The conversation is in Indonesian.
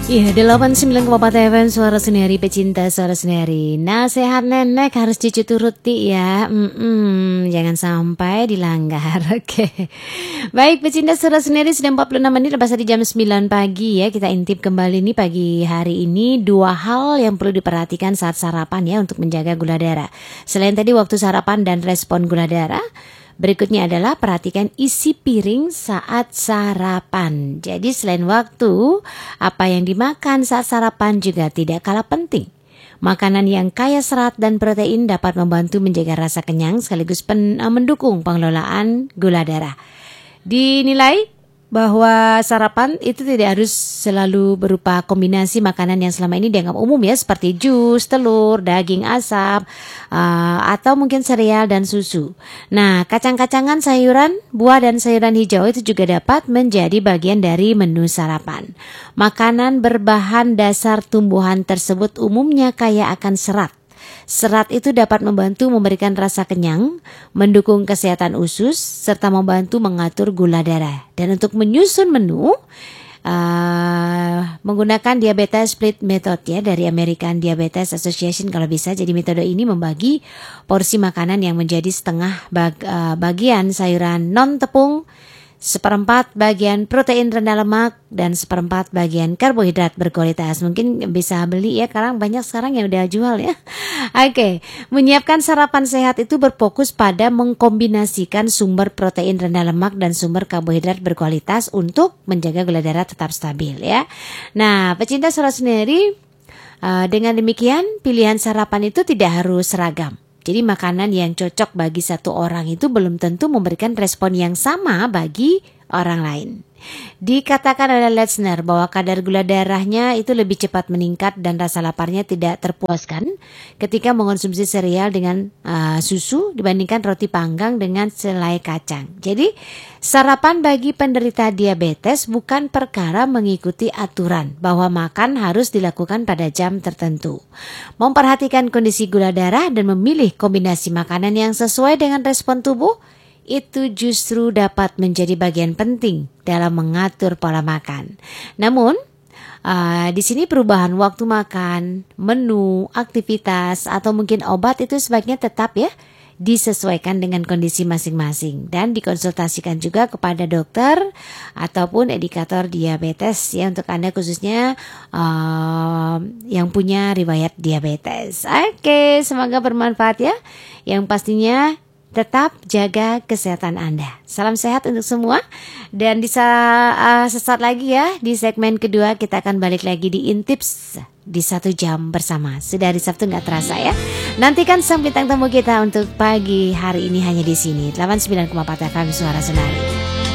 Iya, 89,4 FM Suara Senari, pecinta Suara Senari. Nasihat nenek harus cucu turuti ya. Jangan sampai dilanggar. Oke. Baik, pecinta Suara Senari, sudah 46 menit lepas di jam 9 pagi ya. Kita intip kembali nih pagi hari ini dua hal yang perlu diperhatikan saat sarapan ya untuk menjaga gula darah. Selain tadi waktu sarapan dan respon gula darah, berikutnya adalah perhatikan isi piring saat sarapan. Jadi selain waktu, apa yang dimakan saat sarapan juga tidak kalah penting. Makanan yang kaya serat dan protein dapat membantu menjaga rasa kenyang sekaligus mendukung pengelolaan gula darah. Dinilai bahwa sarapan itu tidak harus selalu berupa kombinasi makanan yang selama ini dianggap umum ya, seperti jus, telur, daging asap, atau mungkin sereal dan susu. Nah, kacang-kacangan, sayuran, buah dan sayuran hijau itu juga dapat menjadi bagian dari menu sarapan. Makanan berbahan dasar tumbuhan tersebut umumnya kaya akan serat. Serat itu dapat membantu memberikan rasa kenyang, mendukung kesehatan usus, serta membantu mengatur gula darah. Dan untuk menyusun menu, menggunakan diabetes split method ya dari American Diabetes Association kalau bisa. Jadi metode ini membagi porsi makanan yang menjadi setengah bagian sayuran non tepung, seperempat bagian protein rendah lemak, dan seperempat bagian karbohidrat berkualitas. Mungkin bisa beli ya, karena banyak sekarang yang udah jual ya. Oke, menyiapkan sarapan sehat itu berfokus pada mengkombinasikan sumber protein rendah lemak dan sumber karbohidrat berkualitas untuk menjaga gula darah tetap stabil ya. Nah, pecinta Suara Senari, dengan demikian pilihan sarapan itu tidak harus seragam. Jadi makanan yang cocok bagi satu orang itu belum tentu memberikan respon yang sama bagi orang lain. Dikatakan oleh Letzner bahwa kadar gula darahnya itu lebih cepat meningkat dan rasa laparnya tidak terpuaskan ketika mengonsumsi sereal dengan susu dibandingkan roti panggang dengan selai kacang. Jadi sarapan bagi penderita diabetes bukan perkara mengikuti aturan bahwa makan harus dilakukan pada jam tertentu. Memperhatikan kondisi gula darah dan memilih kombinasi makanan yang sesuai dengan respon tubuh itu justru dapat menjadi bagian penting dalam mengatur pola makan. Namun, di sini perubahan waktu makan, menu, aktivitas, atau mungkin obat itu sebaiknya tetap ya disesuaikan dengan kondisi masing-masing dan dikonsultasikan juga kepada dokter ataupun edukator diabetes ya, untuk Anda khususnya yang punya riwayat diabetes. Oke, semoga bermanfaat ya. Yang pastinya tetap jaga kesehatan Anda. Salam sehat untuk semua. Dan sesaat lagi ya, di segmen kedua kita akan balik lagi di Intips di 1 jam bersama. Sudah hari Sabtu nggak terasa ya. Nantikan sang bintang tamu kita untuk pagi hari ini hanya di sini 89,4 FM Suara Senari.